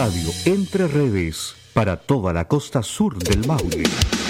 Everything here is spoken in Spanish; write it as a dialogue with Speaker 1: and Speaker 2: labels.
Speaker 1: Radio Entre Redes para toda la costa sur del Maule.